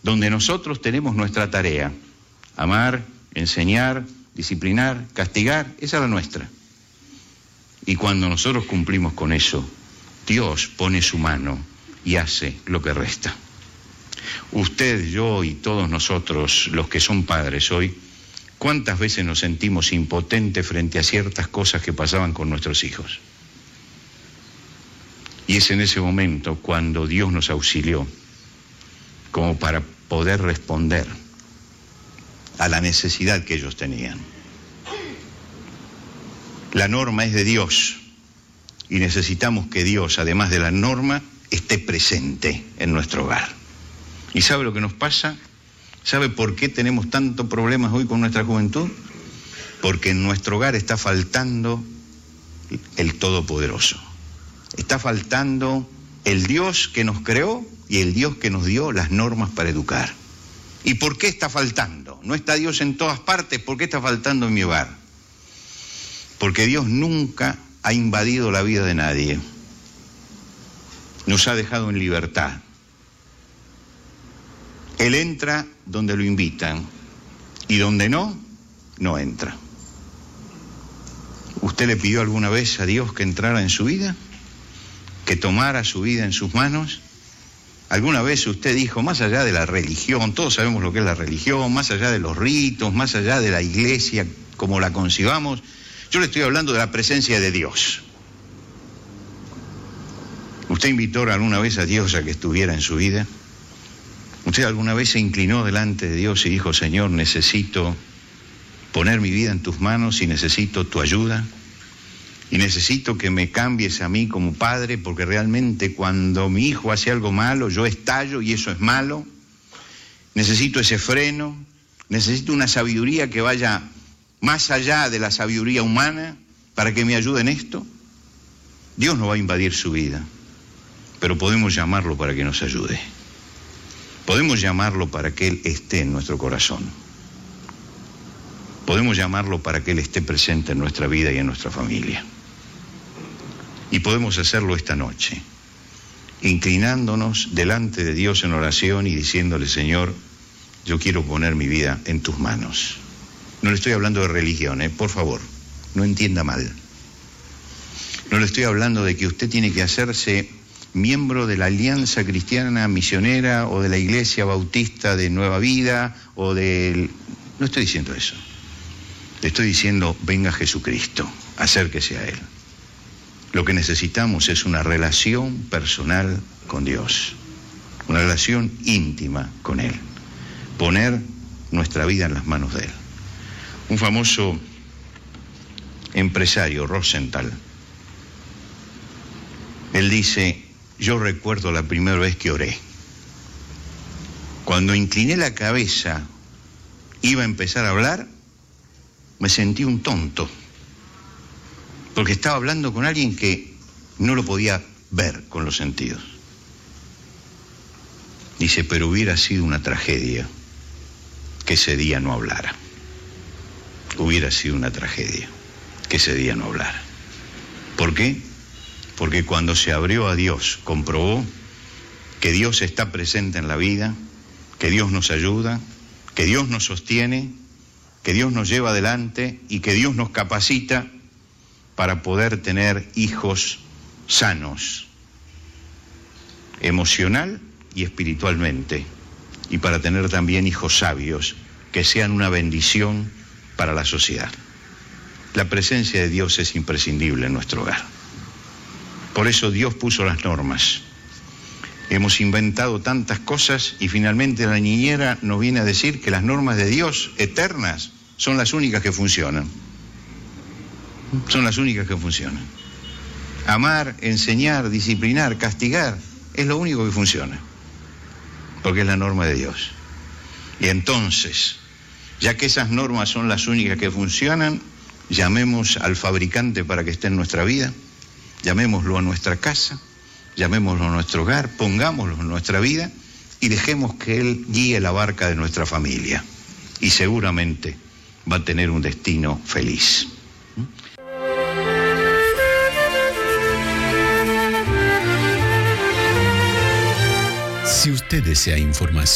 donde nosotros tenemos nuestra tarea: amar, enseñar, disciplinar, castigar. Esa es la nuestra. Y cuando nosotros cumplimos con eso, Dios pone su mano y hace lo que resta. Usted, yo y todos nosotros, los que son padres hoy, ¿cuántas veces nos sentimos impotentes frente a ciertas cosas que pasaban con nuestros hijos? Y es en ese momento cuando Dios nos auxilió, como para poder responder a la necesidad que ellos tenían. La norma es de Dios y necesitamos que Dios, además de la norma, esté presente en nuestro hogar. ¿Y sabe lo que nos pasa? ¿Sabe por qué tenemos tantos problemas hoy con nuestra juventud? Porque en nuestro hogar está faltando el Todopoderoso. Está faltando el Dios que nos creó y el Dios que nos dio las normas para educar. ¿Y por qué está faltando? No está Dios en todas partes. ¿Por qué está faltando en mi hogar? Porque Dios nunca ha invadido la vida de nadie. Nos ha dejado en libertad. Él entra donde lo invitan y donde no, no entra. ¿Usted le pidió alguna vez a Dios que entrara en su vida? ¿Que tomara su vida en sus manos? ¿Alguna vez usted dijo, más allá de la religión, todos sabemos lo que es la religión, más allá de los ritos, más allá de la iglesia como la concibamos, yo le estoy hablando de la presencia de Dios? ¿Usted invitó alguna vez a Dios a que estuviera en su vida? ¿Usted alguna vez se inclinó delante de Dios y dijo, Señor, necesito poner mi vida en tus manos y necesito tu ayuda? Y necesito que me cambies a mí como padre, porque realmente cuando mi hijo hace algo malo, yo estallo y eso es malo. Necesito ese freno, necesito una sabiduría que vaya más allá de la sabiduría humana para que me ayude en esto. Dios no va a invadir su vida, pero podemos llamarlo para que nos ayude. Podemos llamarlo para que Él esté en nuestro corazón. Podemos llamarlo para que Él esté presente en nuestra vida y en nuestra familia. Y podemos hacerlo esta noche, inclinándonos delante de Dios en oración y diciéndole, Señor, yo quiero poner mi vida en tus manos. No le estoy hablando de religión, por favor, no entienda mal. No le estoy hablando de que usted tiene que hacerse miembro de la Alianza Cristiana Misionera o de la Iglesia Bautista de Nueva Vida o del... No estoy diciendo eso. Le estoy diciendo, venga Jesucristo, acérquese a Él. Lo que necesitamos es una relación personal con Dios, una relación íntima con Él, poner nuestra vida en las manos de Él. Un famoso empresario, Rosenthal, él dice, yo recuerdo la primera vez que oré. Cuando incliné la cabeza, iba a empezar a hablar, me sentí un tonto, porque estaba hablando con alguien que no lo podía ver con los sentidos. Dice, pero hubiera sido una tragedia que ese día no hablara. Hubiera sido una tragedia que ese día no hablara. ¿Por qué? Porque cuando se abrió a Dios, comprobó que Dios está presente en la vida, que Dios nos ayuda, que Dios nos sostiene, que Dios nos lleva adelante y que Dios nos capacita para poder tener hijos sanos, emocional y espiritualmente, y para tener también hijos sabios que sean una bendición para la sociedad. La presencia de Dios es imprescindible en nuestro hogar. Por eso Dios puso las normas. Hemos inventado tantas cosas y finalmente la niñera nos viene a decir que las normas de Dios eternas son las únicas que funcionan. Son las únicas que funcionan. Amar, enseñar, disciplinar, castigar, es lo único que funciona, porque es la norma de Dios. Y entonces, ya que esas normas son las únicas que funcionan, llamemos al fabricante para que esté en nuestra vida, llamémoslo a nuestra casa, llamémoslo a nuestro hogar, pongámoslo en nuestra vida y dejemos que Él guíe la barca de nuestra familia. Y seguramente va a tener un destino feliz. Si usted desea información